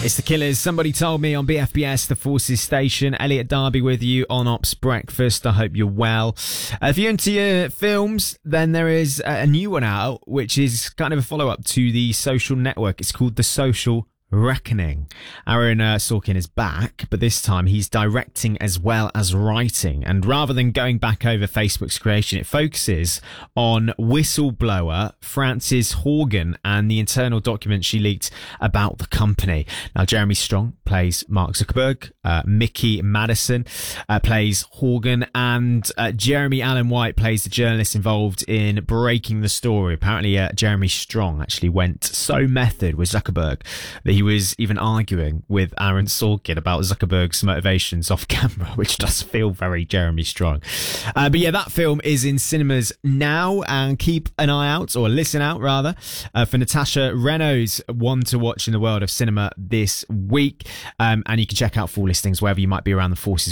It's The Killers. Somebody told me on BFBS, the Forces station. Elliot Darby with you on Ops Breakfast. I hope you're well. If you're into your films, then there is a new one out, which is kind of a follow-up to The Social Network. It's called The Social Reckoning. Aaron Sorkin is back, but this time he's directing as well as writing. And rather than going back over Facebook's creation, it focuses on whistleblower Frances Horgan and the internal documents she leaked about the company. Now, Jeremy Strong plays Mark Zuckerberg, Mickey Madison plays Horgan, and Jeremy Allen White plays the journalist involved in breaking the story. Apparently, Jeremy Strong actually went so method with Zuckerberg that he was even arguing with Aaron Sorkin about Zuckerberg's motivations off camera, which does feel very Jeremy Strong. But yeah, that film is in cinemas now, and keep an eye out, or listen out rather, for Natasha Renault's one to watch in the world of cinema this week. And you can check out full listings wherever you might be around the Forces